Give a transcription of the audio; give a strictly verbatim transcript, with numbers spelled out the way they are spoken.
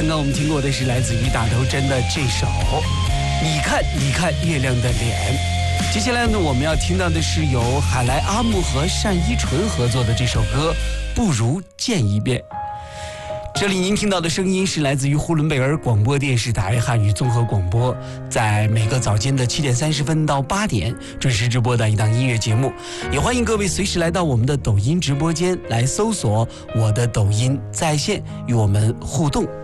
刚刚我们听过的是来自于大头针的这首你看你看月亮的脸。接下来呢，我们要听到的是由海来阿木和单依纯合作的这首歌不如见一面。这里您听到的声音是来自于呼伦贝尔广播电视台汉语综合广播，在每个早间的七点三十分到八点准时直播的一档音乐节目。也欢迎各位随时来到我们的抖音直播间来搜索我的抖音在线，与我们互动